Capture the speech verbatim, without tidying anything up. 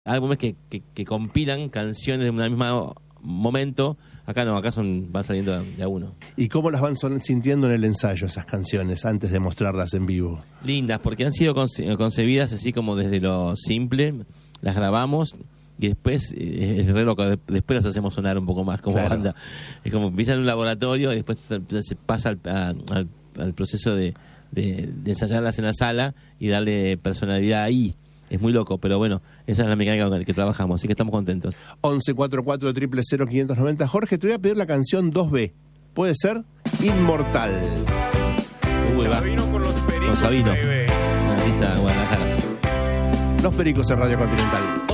álbumes que, que, que compilan canciones de un mismo momento. Acá no, acá son van saliendo de a uno. ¿Y cómo las van son, sintiendo en el ensayo esas canciones antes de mostrarlas en vivo? Lindas, porque han sido conce- concebidas así como desde lo simple, las grabamos y después eh, es re loco, después las hacemos sonar un poco más como claro. banda. Es como empieza en un laboratorio y después se pasa al, a, al, al proceso de, de, de ensayarlas en la sala y darle personalidad ahí. Es muy loco, pero bueno, esa es la mecánica con la que trabajamos, así que estamos contentos. once cuarenta y cuatro, cero cero cero, quinientos noventa. Jorge, te voy a pedir la canción dos be. ¿Puede ser? Inmortal. Uy, va. Sabino con los pericos. Con Sabino. Ahí ve. Una artista de Guadalajara. Los Pericos en Radio Continental.